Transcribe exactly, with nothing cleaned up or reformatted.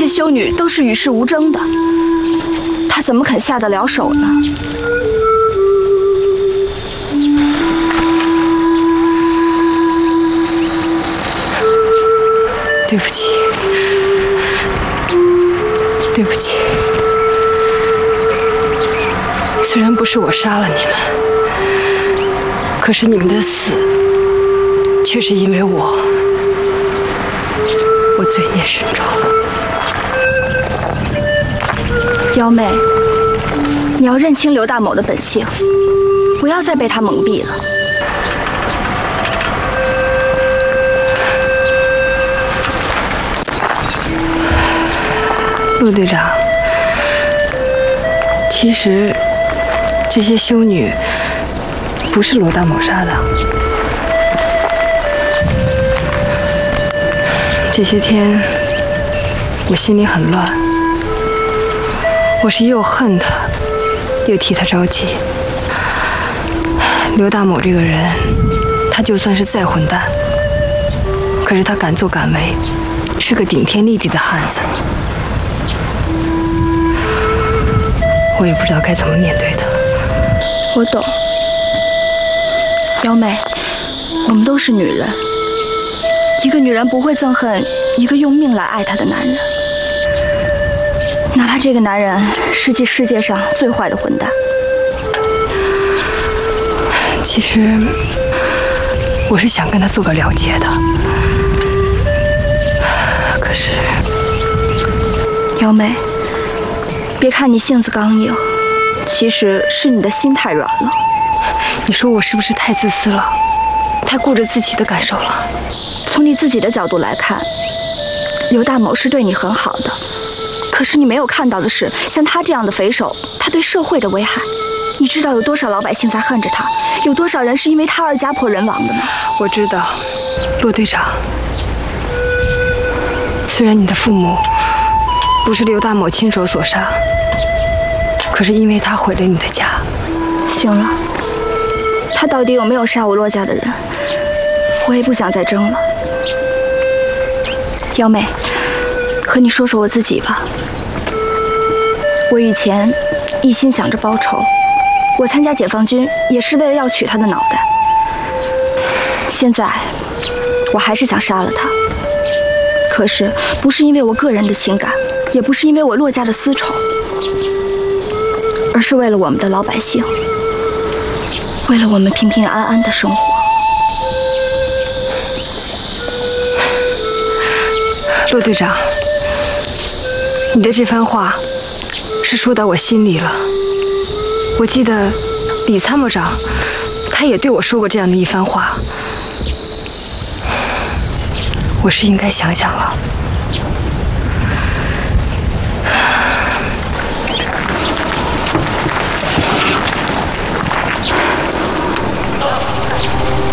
修女都是与世无争的，他怎么肯下得了手呢？ 对不起，对不起。虽然不是我杀了你们，可是你们的死却是因为我，我罪孽深重。 幺妹，你要认清刘大某的本性，不要再被他蒙蔽了。 陆队长，其实这些修女不是罗大某杀的。这些天我心里很乱，我是又恨他，又替他着急。刘大某这个人，他就算是再混蛋，可是他敢作敢为，是个顶天立地的汉子。我也不知道该怎么面对他。 我懂，幺妹，我们都是女人，一个女人不会憎恨一个用命来爱她的男人，哪怕这个男人是这世界上最坏的混蛋。 其实我是想跟他做个了结的，可是幺妹，别看你性子刚硬，其实是你的心太软了。 你说我是不是太自私了，太顾着自己的感受了？ 从你自己的角度来看，刘大某是对你很好的，可是你没有看到的是，像他这样的匪首，他对社会的危害。你知道有多少老百姓在恨着他，有多少人是因为他而家破人亡的吗？ 我知道，骆队长，虽然你的父母不是刘大某亲手所杀，可是因为他毁了你的家。 行了，他到底有没有杀我骆家的人，我也不想再争了。幺妹，和你说说我自己吧。我以前一心想着报仇，我参加解放军也是为了要取他的脑袋。现在我还是想杀了他，可是不是因为我个人的情感，也不是因为我骆家的私仇，而是为了我们的老百姓，为了我们平平安安的生活。 骆队长，你的这番话是说到我心里了。我记得李参谋长他也对我说过这样的一番话，我是应该想想了。